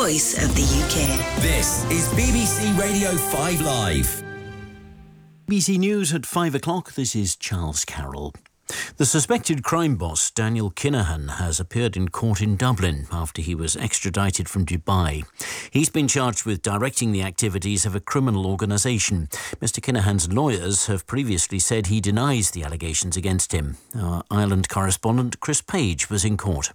voice of the UK. This is BBC Radio 5 Live. BBC News at 5 o'clock. This is Charles Carroll. The suspected crime boss, Daniel Kinahan, has appeared in court in Dublin after he was extradited from Dubai. He's been charged with directing the activities of a criminal organisation. Mr Kinahan's lawyers have previously said he denies the allegations against him. Our Ireland correspondent Chris Page was in court.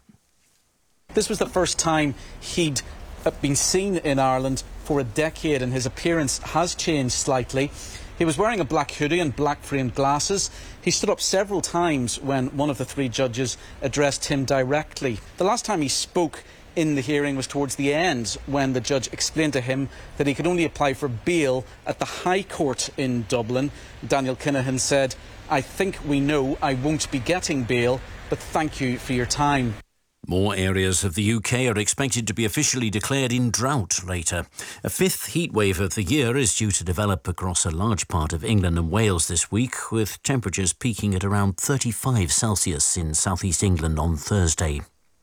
This was the first time he'd been seen in Ireland for a decade, and his appearance has changed slightly. He was wearing a black hoodie and black-framed glasses. He stood up several times when one of the three judges addressed him directly. The last time he spoke in the hearing was towards the end, when the judge explained to him that he could only apply for bail at the High Court in Dublin. Daniel Kinahan said, "I think we know I won't be getting bail, but thank you for your time." More areas of the UK are expected to be officially declared in drought later. A fifth heatwave of the year is due to develop across a large part of England and Wales this week, with temperatures peaking at around 35 Celsius in southeast England on Thursday.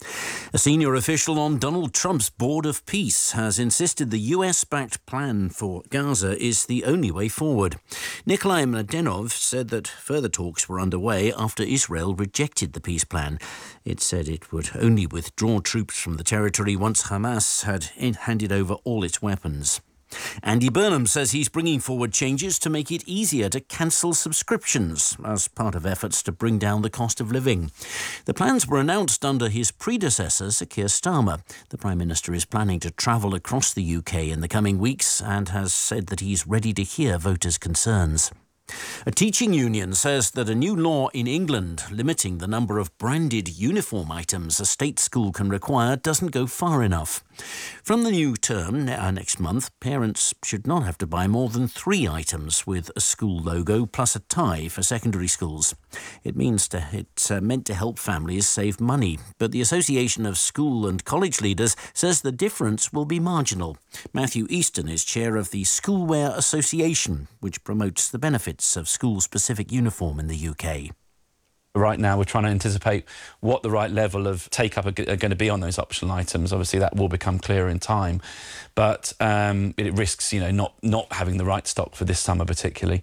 A senior official on Donald Trump's Board of Peace has insisted the US-backed plan for Gaza is the only way forward. Nikolai Mladenov said that further talks were underway after Israel rejected the peace plan. It said it would only withdraw troops from the territory once Hamas had handed over all its weapons. Andy Burnham says he's bringing forward changes to make it easier to cancel subscriptions as part of efforts to bring down the cost of living. The plans were announced under his predecessor, Sir Keir Starmer. The Prime Minister is planning to travel across the UK in the coming weeks and has said that he's ready to hear voters' concerns. A teaching union says that a new law in England limiting the number of branded uniform items a state school can require doesn't go far enough. From the new term next month, parents should not have to buy more than 3 items with a school logo plus a tie for secondary schools. It's meant to help families save money, but the Association of School and College Leaders says the difference will be marginal. Matthew Easton is chair of the Schoolwear Association, which promotes the benefits of school-specific uniform in the UK. Right now, we're trying to anticipate what the right level of take-up are going to be on those optional items. Obviously, that will become clearer in time, but it risks, not having the right stock for this summer particularly.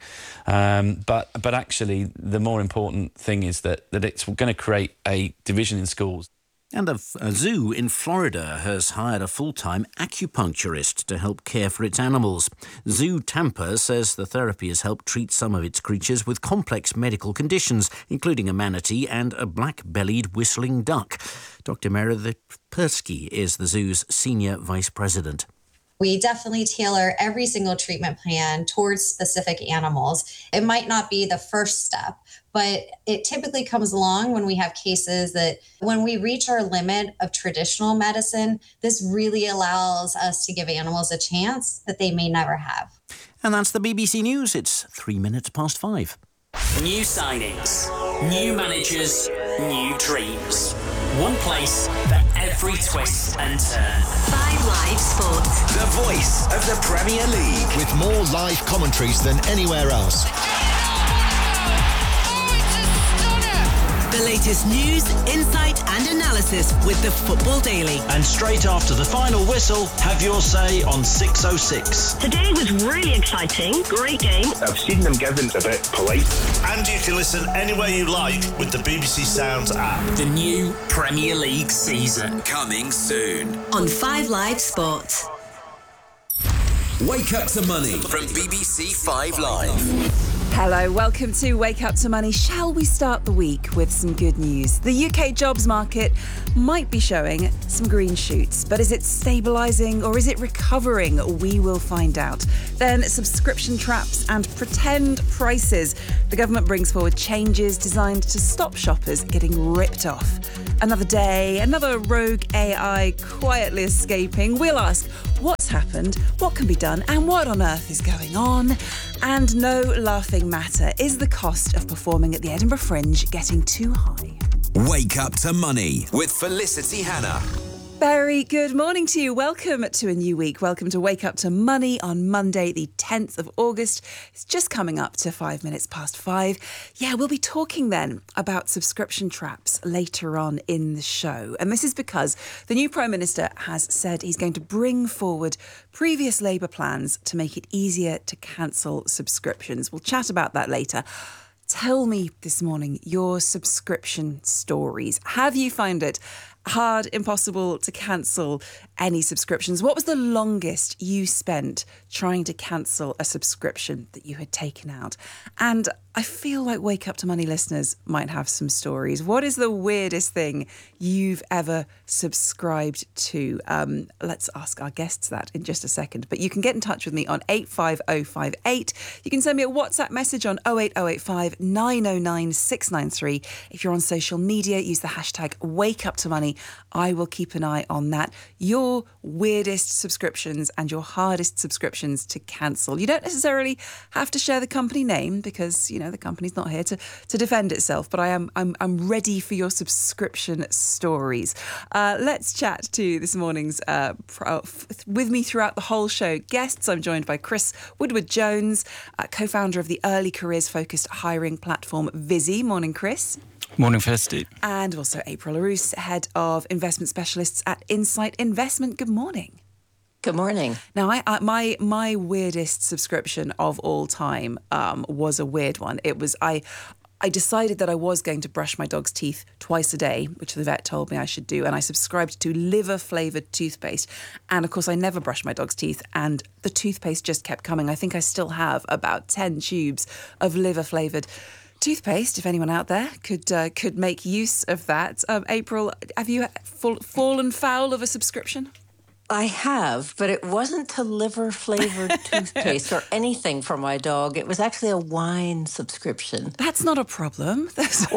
But actually, the more important thing is that it's going to create a division in schools. And a zoo in Florida has hired a full-time acupuncturist to help care for its animals. Zoo Tampa says the therapy has helped treat some of its creatures with complex medical conditions, including a manatee and a black-bellied whistling duck. Dr. Meredith Persky is the zoo's senior vice president. We definitely tailor every single treatment plan towards specific animals. It might not be the first step, but it typically comes along when we have cases that when we reach our limit of traditional medicine, this really allows us to give animals a chance that they may never have. And that's the BBC News. It's 3 minutes past 5. New signings, new managers, new dreams. One place for every twist and turn. 5 Live Sports. The voice of the Premier League. With more live commentaries than anywhere else. The latest news, insight and analysis with the Football Daily. And straight after the final whistle, have your say on 606. Today was really exciting. Great game. I've seen them given a bit polite. And you can listen anywhere you like with the BBC Sounds app. The new Premier League season coming soon. On 5 Live Sports. Wake up to money from BBC 5 Live. Hello, welcome to Wake Up to Money. Shall we start the week with some good news? The UK jobs market might be showing some green shoots, but is it stabilising or is it recovering? We will find out. Then subscription traps and pretend prices. The government brings forward changes designed to stop shoppers getting ripped off. Another day, another rogue AI quietly escaping. We'll ask what's happened, what can be done, and what on earth is going on. And no laughing matter. Is the cost of performing at the Edinburgh Fringe getting too high? Wake up to money with Felicity Hannah. Very good morning to you. Welcome to a new week. Welcome to Wake Up to Money on Monday, the 10th of August. It's just coming up to 5 minutes past 5. Yeah, we'll be talking then about subscription traps later on in the show. And this is because the new Prime Minister has said he's going to bring forward previous Labour plans to make it easier to cancel subscriptions. We'll chat about that later. Tell me this morning your subscription stories. Have you found it hard, impossible to cancel any subscriptions? What was the longest you spent trying to cancel a subscription that you had taken out? And I feel like Wake Up to Money listeners might have some stories. What is the weirdest thing you've ever subscribed to? Let's ask our guests that in just a second. But you can get in touch with me on 85058. You can send me a WhatsApp message on 08085 909 693. If you're on social media, use the hashtag WakeUpToMoney. I will keep an eye on that. Your weirdest subscriptions and your hardest subscriptions to cancel. You don't necessarily have to share the company name because, you know, the company's not here to defend itself, but I'm ready for your subscription stories. Let's chat to this morning's with me throughout the whole show guests. I'm joined by Chris Woodward-Jones, co-founder of the early careers focused hiring platform Visi. Morning, Chris. Morning, Felicity. And also April Larousse, head of investment specialists at Insight Investment. Good morning. Good morning. Now, my weirdest subscription of all time was a weird one. It was I decided that I was going to brush my dog's teeth twice a day, which the vet told me I should do, and I subscribed to liver-flavoured toothpaste. And, of course, I never brushed my dog's teeth, and the toothpaste just kept coming. I think I still have about 10 tubes of liver-flavoured toothpaste, if anyone out there could make use of that. April, have you fallen foul of a subscription? I have, but it wasn't to liver-flavoured toothpaste or anything for my dog. It was actually a wine subscription. That's not a problem.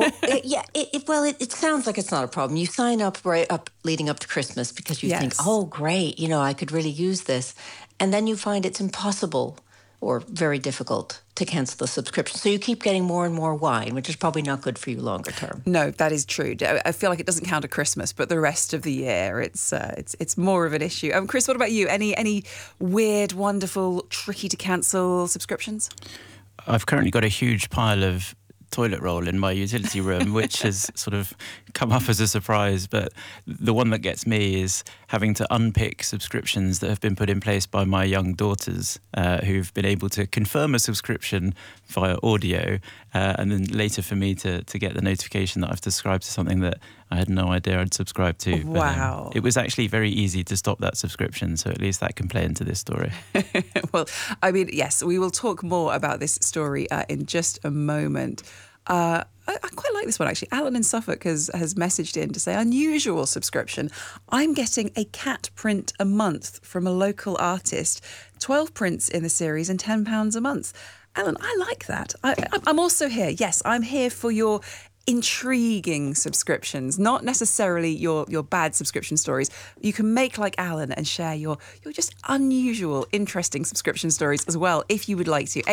It sounds like it's not a problem. You sign up right up leading up to Christmas because you think, oh, great, I could really use this. And then you find it's impossible or very difficult to cancel the subscription. So you keep getting more and more wine, which is probably not good for you longer term. No, that is true. I feel like it doesn't count at Christmas, but the rest of the year, it's more of an issue. Chris, what about you? Any weird, wonderful, tricky to cancel subscriptions? I've currently got a huge pile of toilet roll in my utility room, which has sort of come up as a surprise. But the one that gets me is having to unpick subscriptions that have been put in place by my young daughters, who've been able to confirm a subscription via audio, and then later for me to get the notification that I've subscribed to something that I had no idea I'd subscribed to. Wow. But, it was actually very easy to stop that subscription, so at least that can play into this story. Well, I mean, yes, we will talk more about this story in just a moment. I quite like this one, actually. Alan in Suffolk has messaged in to say, unusual subscription. I'm getting a cat print a month from a local artist, 12 prints in the series and £10 a month. Alan, I like that. I'm also here. Yes, I'm here for your intriguing subscriptions, not necessarily your bad subscription stories. You can make like Alan and share your just unusual, interesting subscription stories as well, if you would like to.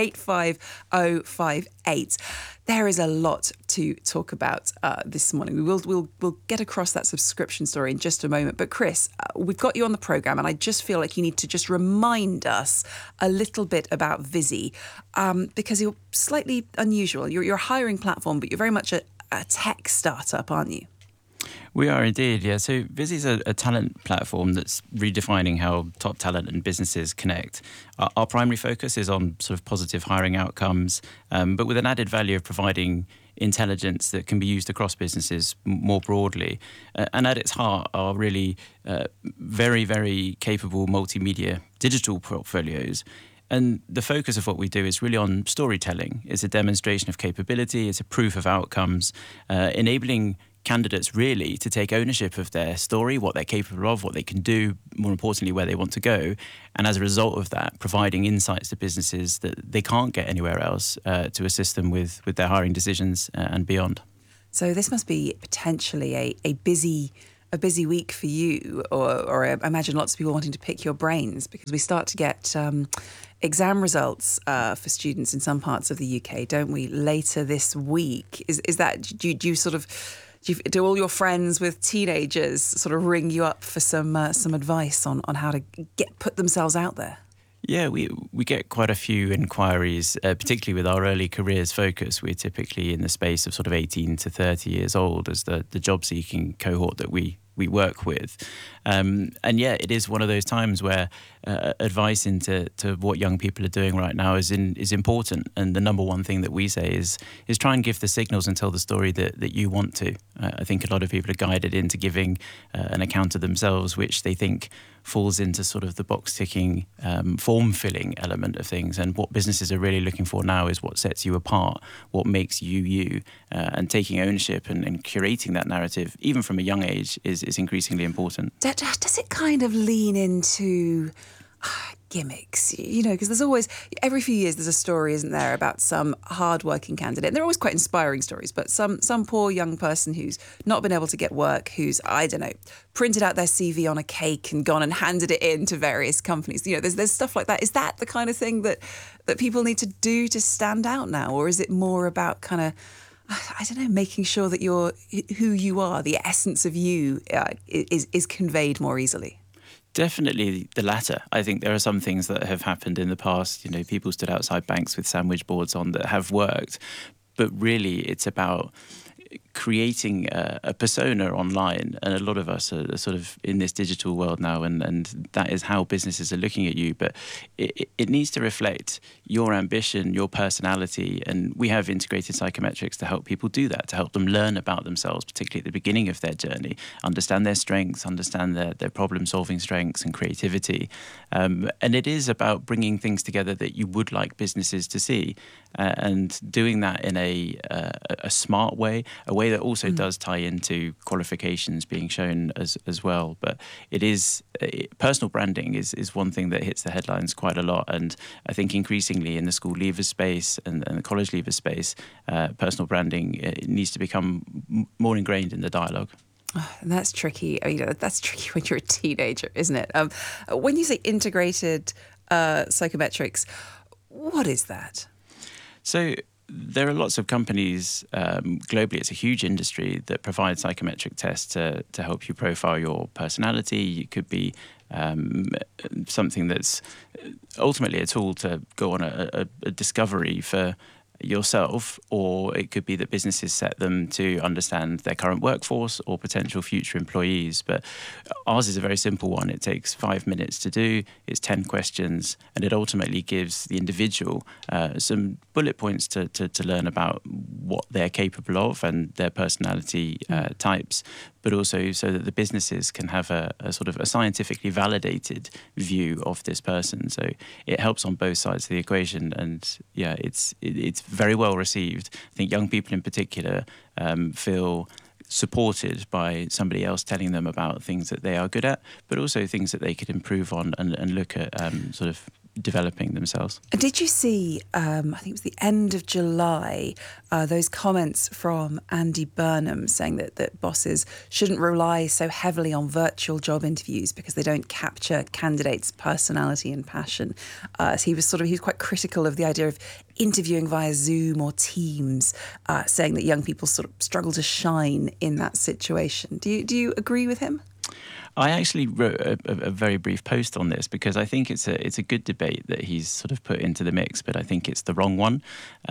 85058. There is a lot to talk about this morning. We'll get across that subscription story in just a moment. But Chris, we've got you on the programme, and I just feel like you need to just remind us a little bit about Visi, because you're slightly unusual. You're a hiring platform, but you're very much a tech startup, aren't you? We are indeed, yeah. So Visi is a talent platform that's redefining how top talent and businesses connect. Our primary focus is on sort of positive hiring outcomes, but with an added value of providing intelligence that can be used across businesses more broadly. And at its heart are really very, very capable multimedia digital portfolios. And the focus of what we do is really on storytelling. It's a demonstration of capability, it's a proof of outcomes, enabling candidates really to take ownership of their story, what they're capable of, what they can do, more importantly, where they want to go. And as a result of that, providing insights to businesses that they can't get anywhere else to assist them with their hiring decisions and beyond. So this must be potentially a busy week for you, or I imagine lots of people wanting to pick your brains, because we start to get exam results for students in some parts of the UK, don't we, later this week? Is that, do you sort of do all your friends with teenagers sort of ring you up for some advice on how to put themselves out there? Yeah, we get quite a few inquiries, particularly with our early careers focus. We're typically in the space of sort of 18 to 30 years old as the job-seeking cohort that we work with. And yeah, it is one of those times where advice into what young people are doing right now is important. And the number one thing that we say is try and give the signals and tell the story that you want to. I think a lot of people are guided into giving an account of themselves, which they think falls into sort of the box-ticking, form-filling element of things. And what businesses are really looking for now is what sets you apart, what makes you you, and taking ownership and curating that narrative, even from a young age, is increasingly important. Does it kind of lean into gimmicks, because there's always, every few years there's a story, isn't there, about some hard-working candidate. And they're always quite inspiring stories, but some poor young person who's not been able to get work, who's, I don't know, printed out their CV on a cake and gone and handed it in to various companies. There's stuff like that. Is that the kind of thing that people need to do to stand out now? Or is it more about kind of, I don't know, making sure that you're who you are, the essence of you is conveyed more easily? Definitely the latter. I think there are some things that have happened in the past. People stood outside banks with sandwich boards on that have worked. But really, it's about creating a persona online, and a lot of us are sort of in this digital world now, and that is how businesses are looking at you. But it needs to reflect your ambition, your personality, and we have integrated psychometrics to help people do that, to help them learn about themselves, particularly at the beginning of their journey, understand their strengths, understand their problem-solving strengths and creativity. And it is about bringing things together that you would like businesses to see, and doing that in a smart way, a way that also does tie into qualifications being shown as well. But it is personal branding is one thing that hits the headlines quite a lot, and I think increasingly in the school leaver space and the college leaver space, personal branding needs to become more ingrained in the dialogue. Oh, and that's tricky. That's tricky when you're a teenager, isn't it? When you say integrated psychometrics, what is that? So there are lots of companies globally. It's a huge industry that provides psychometric tests to help you profile your personality. It could be something that's ultimately a tool to go on a discovery for yourself, or it could be that businesses set them to understand their current workforce or potential future employees. But ours is a very simple one. It takes 5 minutes to do. It's 10 questions, and it ultimately gives the individual some bullet points to learn about what they're capable of and their personality types, but also so that the businesses can have a sort of a scientifically validated view of this person. So it helps on both sides of the equation, and yeah, it's very well received. I think young people in particular feel supported by somebody else telling them about things that they are good at, but also things that they could improve on and look at sort of developing themselves. Did you see, I think it was the end of July, those comments from Andy Burnham saying that bosses shouldn't rely so heavily on virtual job interviews because they don't capture candidates' personality and passion. So he was quite critical of the idea of interviewing via Zoom or Teams, saying that young people sort of struggle to shine in that situation. Do you agree with him? I actually wrote a very brief post on this because I think it's a good debate that he's sort of put into the mix, but I think it's the wrong one.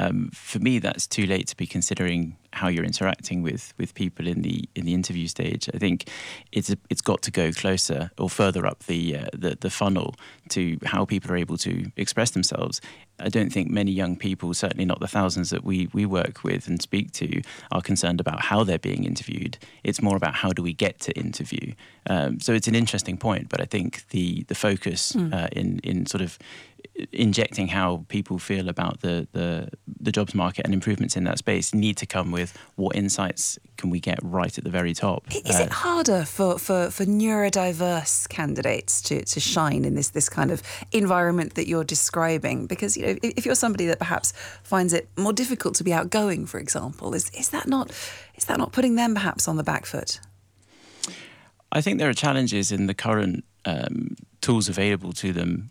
For me, that's too late to be considering how you're interacting with people in the interview stage. I think it's got to go closer or further up the funnel to how people are able to express themselves. I don't think many young people, certainly not the thousands that we work with and speak to, are concerned about how they're being interviewed. It's more about how do we get to interview. So it's an interesting point, but I think the focus in sort of injecting how people feel about the jobs market and improvements in that space need to come with what insights can we get right at the very top. Is it harder for neurodiverse candidates to shine in this kind of environment that you're describing? Because if you're somebody that perhaps finds it more difficult to be outgoing, for example, is that not putting them perhaps on the back foot? I think there are challenges in the current tools available to them